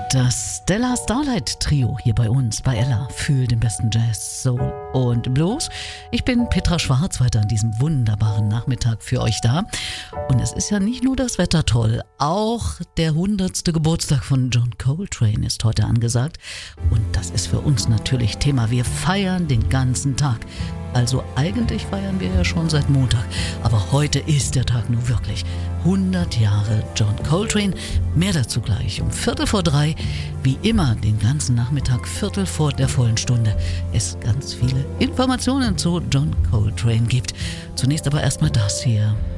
Das Stella Starlight Trio hier bei uns, bei Ella, für den besten Jazz, Soul und Blues. Ich bin Petra Schwarz, heute an diesem wunderbaren Nachmittag für euch da. Und es ist ja nicht nur das Wetter toll, auch der 100. Geburtstag von John Coltrane ist heute angesagt. Und das ist für uns natürlich Thema. Wir feiern den ganzen Tag. Also eigentlich feiern wir ja schon seit Montag, aber heute ist der Tag nur wirklich. 100 Jahre John Coltrane, mehr dazu gleich um 2:45, wie immer den ganzen Nachmittag 2:15 der vollen Stunde, es ganz viele Informationen zu John Coltrane gibt. Zunächst aber erstmal das hier.